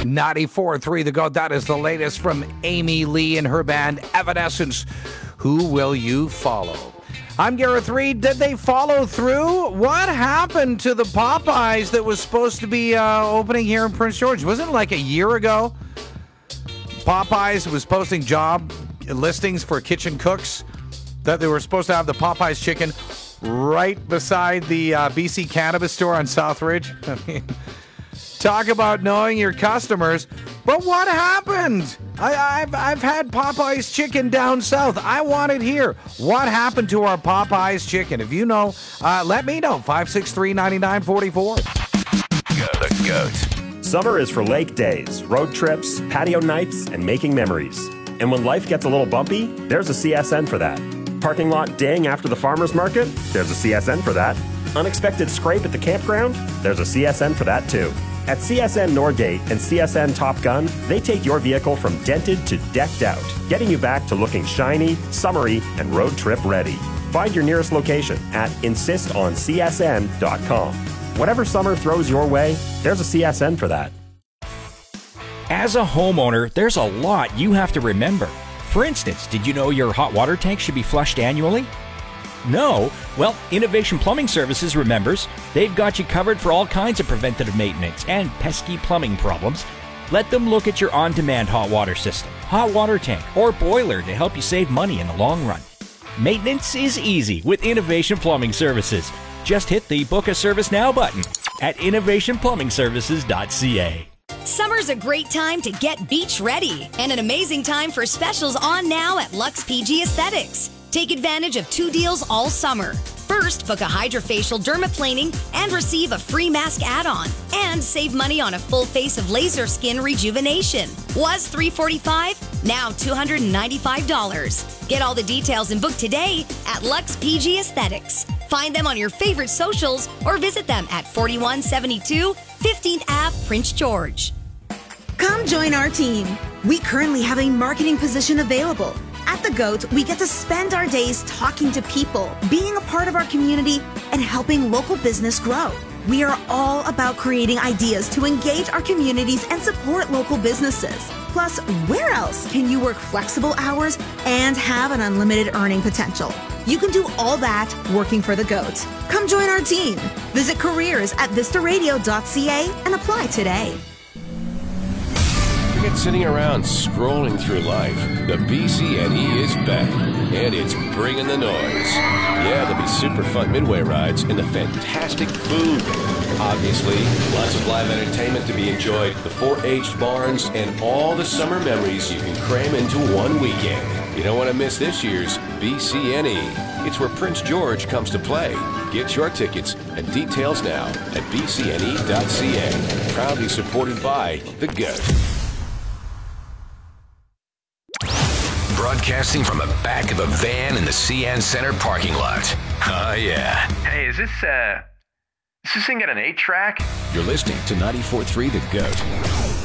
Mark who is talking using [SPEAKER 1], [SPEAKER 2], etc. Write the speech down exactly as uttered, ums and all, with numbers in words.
[SPEAKER 1] ninety-four point three The Goat. That is the latest from Amy Lee and her band Evanescence. Who will you follow? I'm Gareth Reed. Did they follow through? What happened to the Popeyes that was supposed to be uh, opening here in Prince George? Wasn't it like a year ago? Popeyes was posting job listings for kitchen cooks that they were supposed to have the Popeyes chicken right beside the uh, B C Cannabis store on Southridge. I mean, talk about knowing your customers. But what happened? I, I've I've had Popeyes chicken down south. I want it here. What happened to our Popeyes chicken? If you know, uh, let me know. five six three, nine nine four four.
[SPEAKER 2] Go the Goat.
[SPEAKER 3] Summer is for lake days, road trips, patio nights, and making memories. And when life gets a little bumpy, there's a C S N for that. Parking lot ding after the farmer's market? There's a C S N for that. Unexpected scrape at the campground? There's a C S N for that too. At C S N Norgate and C S N Top Gun, they take your vehicle from dented to decked out, getting you back to looking shiny, summery, and road trip ready. Find your nearest location at insist on C S N dot com. Whatever summer throws your way, there's a C S N for that.
[SPEAKER 4] As a homeowner, there's a lot you have to remember. For instance, did you know your hot water tank should be flushed annually? No? Well, Innovation Plumbing Services remembers. They've got you covered for all kinds of preventative maintenance and pesky plumbing problems. Let them look at your on-demand hot water system, hot water tank, or boiler to help you save money in the long run. Maintenance is easy with Innovation Plumbing Services. Just hit the Book a Service Now button at innovation plumbing services dot c a.
[SPEAKER 5] Summer's a great time to get beach ready and an amazing time for specials on now at Lux P G Aesthetics. Take advantage of two deals all summer. First, book a hydrofacial dermaplaning and receive a free mask add-on. And save money on a full face of laser skin rejuvenation. Was three hundred forty-five dollars, now two hundred ninety-five dollars. Get all the details and book today at Lux P G Aesthetics. Find them on your favorite socials or visit them at forty-one seventy-two fifteenth Avenue, Prince George.
[SPEAKER 6] Come join our team. We currently have a marketing position available. At The Goat, we get to spend our days talking to people, being a part of our community, and helping local business grow. We are all about creating ideas to engage our communities and support local businesses. Plus, where else can you work flexible hours and have an unlimited earning potential? You can do all that working for The Goat. Come join our team. Visit careers at vista radio dot c a and apply today.
[SPEAKER 2] Forget sitting around scrolling through life. The B C N E is back, and it's bringing the noise. Yeah, there'll be super fun midway rides and the fantastic food. Obviously, lots of live entertainment to be enjoyed, the four H barns, and all the summer memories you can cram into one weekend. You don't want to miss this year's B C N E. It's where Prince George comes to play. Get your tickets and details now at b c n e dot c a. Proudly supported by The Goat. Broadcasting from the back of a van in the C N Center parking lot. Oh, yeah.
[SPEAKER 7] Hey, is this, uh, is this thing got an eight track?
[SPEAKER 2] You're listening to ninety-four point three The Goat.